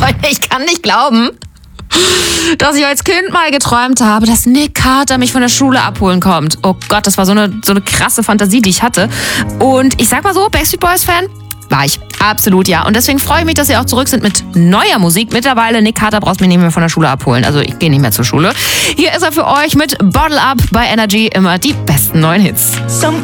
Leute, ich kann nicht glauben, dass ich als Kind mal geträumt habe, dass Nick Carter mich von der Schule abholen kommt. Oh Gott, das war so eine krasse Fantasie, die ich hatte. Und ich sag mal so, Backstreet Boys Fan war ich. Absolut, ja. Und deswegen freue ich mich, dass sie auch zurück sind mit neuer Musik. Mittlerweile, Nick Carter brauchst mich nicht mehr von der Schule abholen. Also ich gehe nicht mehr zur Schule. Hier ist er für euch mit Bottle Up bei Energy. Immer die besten neuen Hits.